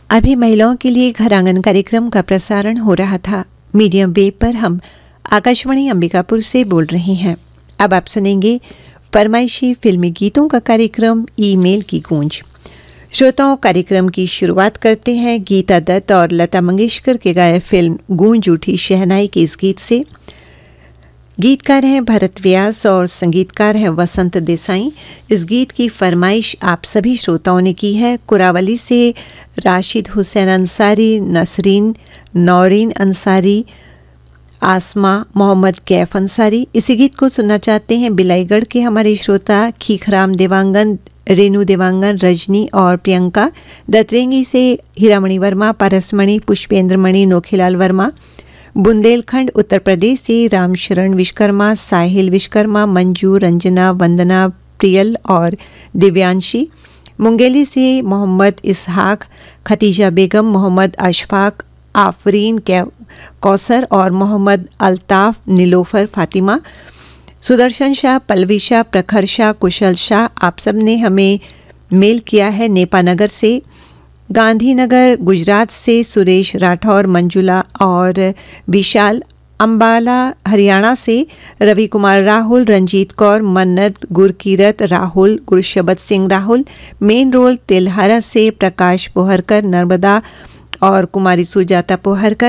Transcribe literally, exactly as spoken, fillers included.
अभी महिलाओं के लिए घर आंगन कार्यक्रम का प्रसारण हो रहा था। मीडियम वेव पर हम आकाशवाणी अंबिकापुर से बोल रहे हैं। अब आप सुनेंगे फरमाइशी फिल्मी गीतों का कार्यक्रम ईमेल की गूंज। श्रोताओं, कार्यक्रम की शुरुआत करते हैं गीता दत्त और लता मंगेशकर के गाए फिल्म गूंज उठी शहनाई के इस गीत से। गीतकार हैं भरत व्यास और संगीतकार हैं वसंत देसाई। इस गीत की फरमाइश आप सभी श्रोताओं ने की है। कुरावली से राशिद हुसैन अंसारी, नसरीन, नौरीन अंसारी, आसमा, मोहम्मद कैफ अंसारी इसी गीत को सुनना चाहते हैं। बिलाईगढ़ के हमारे श्रोता खीखराम देवांगन, रेणु देवांगन, रजनी और प्रियंका। दतरेंगी से हीरामणि वर्मा, पारसमणि, पुष्पेंद्र मणि, नोखीलाल वर्मा। बुंदेलखंड उत्तर प्रदेश से रामशरण विश्वकर्मा, साहिल विश्वकर्मा, मंजू, रंजना, वंदना, प्रियल और दिव्यांशी। मुंगेली से मोहम्मद इसहाक, खतीजा बेगम, मोहम्मद अशफाक, आफरीन कौसर और मोहम्मद अल्ताफ, नीलोफर, फातिमा, सुदर्शन शाह, पल्लवी शाह, प्रखर शाह, कुशल शाह। आप सब ने हमें मेल किया है नेपानगर से। गांधीनगर गुजरात से सुरेश राठौर, मंजुला और विशाल। अंबाला हरियाणा से रवि कुमार राहुल, रंजीत कौर, मन्नत, गुरकीरत राहुल, गुरशबत सिंह राहुल। मेन रोड तेल्हारा से प्रकाश पोहरकर, नर्मदा और कुमारी सुजाता पोहरकर।